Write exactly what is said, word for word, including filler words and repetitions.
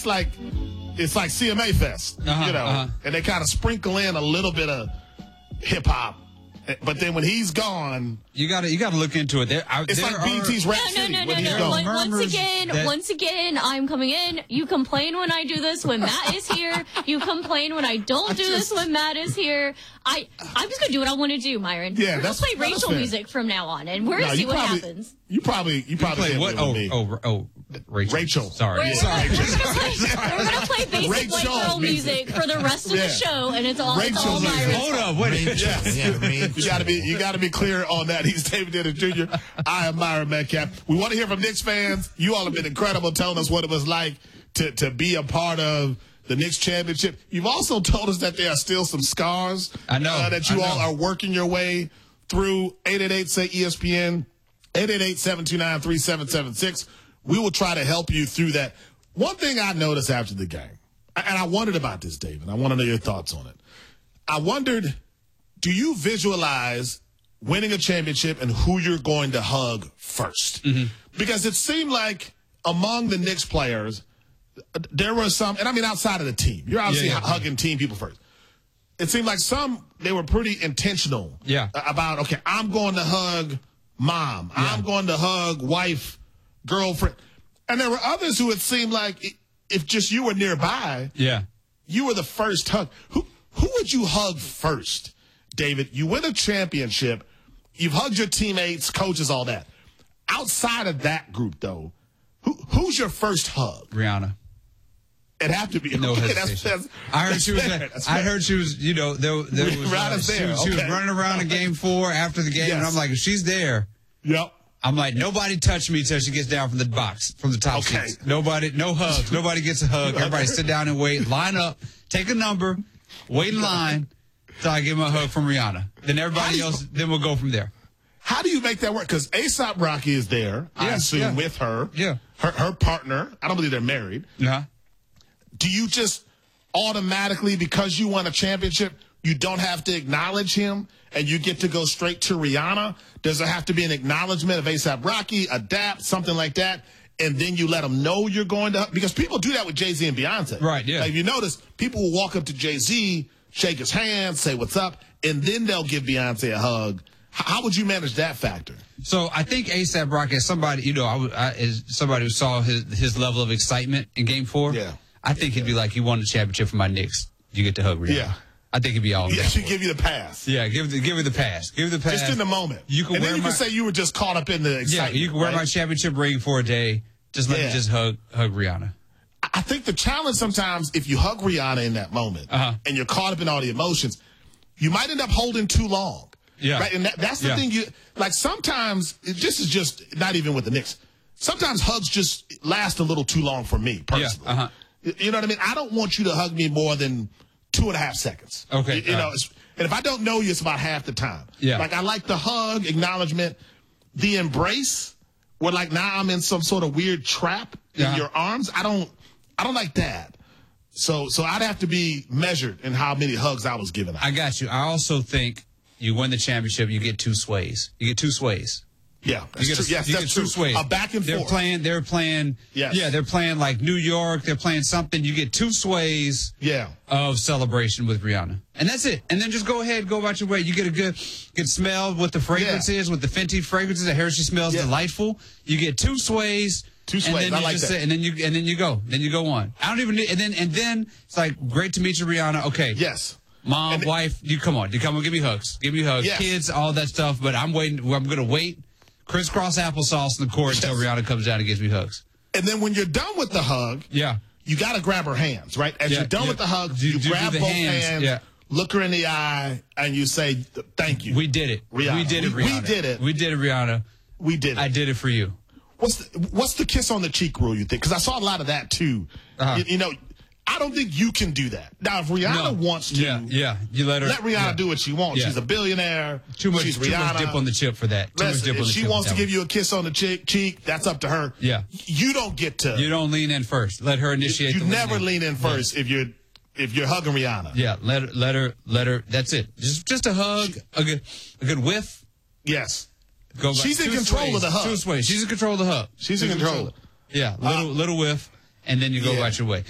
it's like it's like C M A Fest, uh-huh, you know, uh-huh. and they kind of sprinkle in a little bit of hip hop. But then when he's gone, you got to you got to look into it. There, I, it's there like B E T's Rap no, City no, no, when no, he's no. gone. Once, once again, that, once again, I'm coming in. You complain when I do this when Matt is here. You complain when I don't I do just, this when Matt is here. I I'm just gonna do what I want to do, Myron. Yeah, we're that's gonna play that's Rachel fair. music from now on, and we're No, gonna see you what probably, happens. You probably you probably play what? hit Oh, me. oh, oh, Rachel. Rachel. Sorry, We're, sorry. we're, we're, gonna play, we're gonna play basic Rachel white girl music. music for the rest of Yeah. the show, and it's all, it's all Rachel's Myron's. Hold up, wait. Yes. Yeah, I mean, You gotta be you gotta be clear on that. He's David Dennis Junior I am Myron Metcalf. We want to hear from Knicks fans. You all have been incredible telling us what it was like to, to be a part of the Knicks championship. You've also told us that there are still some scars I know, uh, that you I all know. are working your way through. Eight eight eight say E S P N, eight eight eight, seven two nine, three seven seven six. We will try to help you through that. One thing I noticed after the game, and I wondered about this, David. I want to know your thoughts on it. I wondered, do you visualize winning a championship and who you're going to hug first? Mm-hmm. Because it seemed like among the Knicks players, there were some, and I mean outside of the team, you're obviously Yeah, yeah, hugging team people first. It seemed like some, they were pretty intentional Yeah. about, okay, I'm going to hug mom. Yeah. I'm going to hug wife, girlfriend. And there were others who it seemed like if just you were nearby, Yeah. you were the first hug. Who who would you hug first, David? You win a championship. You've hugged your teammates, coaches, all that. Outside of that group, though, who who's your first hug? Rihanna. It'd have to be. No okay, hesitation. that's, that's, I heard that's she was. fair, that's I fair. heard she was. You know, there, there was. Rihanna's uh, she, there, was- she was okay. running around in Game Four after the game, Yes. and I'm like, if she's there, Yep. I'm like, nobody touch me till she gets down from the box, from the top Okay. seats. Nobody, no hugs. Nobody gets a hug. Everybody sit down and wait. Line up. Take a number. Wait in line till I give him a hug from Rihanna. Then everybody you- else. Then we'll go from there. How do you make that work? Because A$AP Rocky is there, I Yeah, assume, yeah. with her. Yeah. Her her partner. I don't believe they're married. Yeah. Do you just automatically, because you won a championship, you don't have to acknowledge him and you get to go straight to Rihanna? Does there have to be an acknowledgement of A$AP Rocky, Adapt, something like that, and then you let them know you're going to? Because people do that with Jay-Z and Beyonce. Right, yeah. Like, if you notice, people will walk up to Jay-Z, shake his hand, say what's up, and then they'll give Beyonce a hug. H- How would you manage that factor? So I think A$AP Rocky, as somebody, you know, I, w- I as somebody who saw his his level of excitement in Game Four. Yeah. I think he'd be like, "You won the championship for my Knicks. You get to hug Rihanna." Yeah. I think he'd be all. Yeah, down she for it. give you the pass. Yeah, give the give her the pass. Give her the pass. Just in the moment. You can and wear then you my, can say you were just caught up in the yeah. excitement. You can wear right? my championship ring for a day. Just let Yeah. me just hug hug Rihanna. I think the challenge sometimes, if you hug Rihanna in that moment Uh-huh. and you're caught up in all the emotions, you might end up holding too long. Yeah. Right? And that, that's the Yeah. thing you, like sometimes, this is just, not even with the Knicks, sometimes hugs just last a little too long for me, personally. Uh-huh. You you know what I mean? I don't want you to hug me more than two and a half seconds. Okay, You, you all know, right. it's, and if I don't know you, it's about half the time. Yeah. Like I like the hug, acknowledgement, the embrace, where like now I'm in some sort of weird trap in Yeah. your arms. I don't, I don't like that. So, so I'd have to be measured in how many hugs I was giving out. I got you. I also think you win the championship, you get two sways. You get two sways. Yeah, that's You get, true. a, Yes, you that's get true. two sways. A back and they're forth. Playing, they're playing. Yes. Yeah, they're playing like New York. They're playing something. You get two sways. Yeah. Of celebration with Rihanna, and that's it. And then just go ahead, go about your way. You get a good, good smell with the fragrances, with the Fenty fragrances. I heard she smells Yeah. delightful. You get two sways. Two and sways. then I you like just that. Say, and then you and then you go. Then you go on. I don't even need. And then and then it's like great to meet you, Rihanna. Okay. Yes. Mom, And- wife, you come on. You come on, give me hugs. Give me hugs. Yes. Kids, all that stuff. But I'm waiting. I'm going to wait. Crisscross applesauce in the court until Yes. Rihanna comes down and gives me hugs. And then when you're done with the hug, Yeah. you got to grab her hands, right? As Yeah, you're done yeah. with the hug, Do- you do- do grab the both hands, hands, yeah. look her in the eye, and you say, thank you. We did it. Rihanna. We did it, We- we Rihanna. did it. We did it, Rihanna. We did it. I did it for you. What's the, what's the kiss on the cheek rule, you think? Because I saw a lot of that, too. Uh-huh. You, you know, I don't think you can do that. Now, if Rihanna No. wants to, Yeah, yeah. You let her. let Rihanna yeah. do what she wants. Yeah. She's a billionaire. Too much, She's too much Rihanna. dip on the chip for that. Too much Listen, dip on if the she chip wants for to that give you a kiss on the cheek, cheek, that's up to her. Yeah. You don't get to. You don't lean in first. Let her initiate. You the never lean lean in first if you're if you're hugging Rihanna. Yeah. Let her. Let her. Let her. That's it. Just just a hug. A good. A good whiff. Yes. Go back. She's in Two control sways. of the hug. Two sways. She's in control of the hug. She's in control. Yeah. Little Uh, little whiff, and then you go yeah. about your way.